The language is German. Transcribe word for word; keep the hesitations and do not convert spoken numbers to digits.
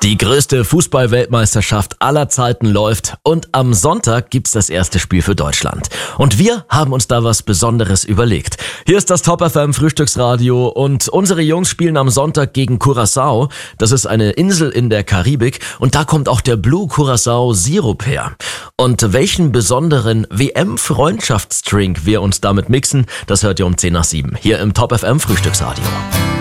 Die größte Fußball-Weltmeisterschaft aller Zeiten läuft und am Sonntag gibt's das erste Spiel für Deutschland. Und wir haben uns da was Besonderes überlegt. Hier ist das Top F M Frühstücksradio und unsere Jungs spielen am Sonntag gegen Curaçao. Das ist eine Insel in der Karibik und da kommt auch der Blue Curaçao Sirup her. Und welchen besonderen W M-Freundschaftsdrink wir uns damit mixen, das hört ihr um zehn nach sieben hier im Top F M Frühstücksradio.